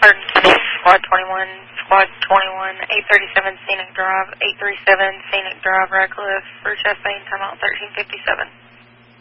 Squad 21, Squad 21, 837 Scenic Drive, 837 Scenic Drive, Radcliffe, for chest pain, timeout 1357.